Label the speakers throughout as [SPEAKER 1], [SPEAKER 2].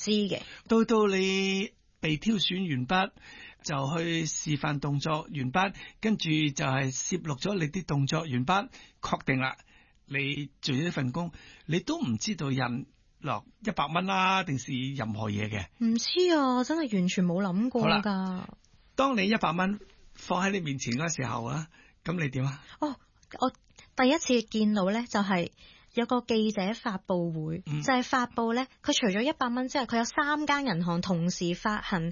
[SPEAKER 1] 知嘅。
[SPEAKER 2] 到你被挑選完畢，就去示範動作完畢，跟住就係攝錄咗你啲動作完畢，確定啦，你做咗呢份工，你都唔知道印落100蚊啦，定是任何嘢嘅？
[SPEAKER 1] 唔知啊，真係完全冇諗過㗎。
[SPEAKER 2] 當你100蚊放喺你面前嗰時候啊，咁你點啊？
[SPEAKER 1] 我第一次見到咧，就係有個記者發佈會，就係發佈咧，佢除咗100蚊之外，佢有3間銀行同時發行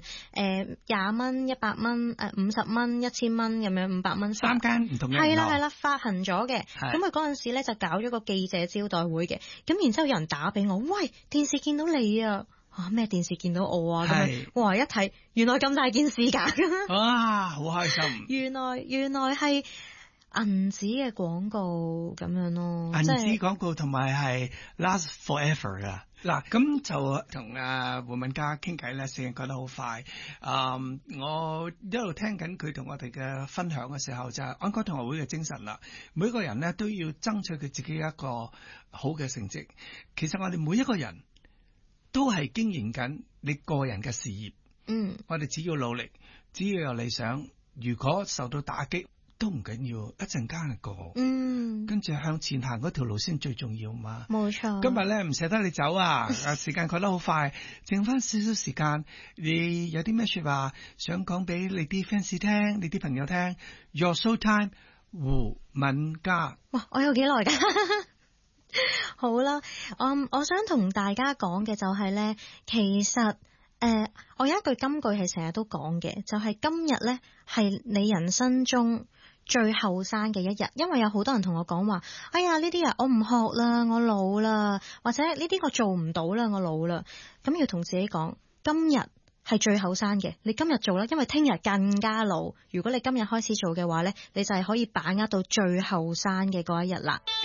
[SPEAKER 1] 20蚊、100蚊、50蚊、1000蚊咁樣500蚊
[SPEAKER 2] ，3間唔同嘅銀行
[SPEAKER 1] 係啦發行咗嘅。咁佢嗰陣時咧就搞咗個記者招待會嘅，咁然之後有人打俾我，喂，電視見到你啊！咩電視見到我啊？咁樣，哇！一睇原來咁大件事㗎，
[SPEAKER 2] 哇！好開心。
[SPEAKER 1] 原來係銀紙嘅廣告咁樣咯，
[SPEAKER 2] 銀紙廣告同埋係 last forever 㗎。嗱，咁就同胡敏嘉傾偈咧，時間過得好快。我一路聽緊佢同我哋嘅分享嘅時候，就係安哥同學會嘅精神啦。每個人咧都要爭取佢自己一個好嘅成績。其實我哋每一個人都係經營緊你個人嘅事業。我哋只要努力，只要有理想，如果受到打擊都唔緊要，一陣間過。跟住向前行嗰條路先最重要嘛。
[SPEAKER 1] 冇錯。
[SPEAKER 2] 今日咧唔捨得你走啊！時間過得好快，剩翻少少時間，你有啲咩說話想講俾你啲 fans 聽，你啲朋友聽 ？Your show time， 胡敏嘉。
[SPEAKER 1] 哇！我有幾耐㗎？好啦，我想同大家講嘅就係咧，其實我有一句金句係成日都講嘅，就係今日咧係你人生中最後生嘅一日。因為有好多人同我講話，哎呀，呢啲我唔學啦，我老啦，或者呢啲我做唔到啦，我老啦。咁要同自己講，今日係最後生嘅，你今日做啦，因為聽日更加老。如果你今日開始做嘅話咧，你就係可以把握到最後生嘅嗰一日啦。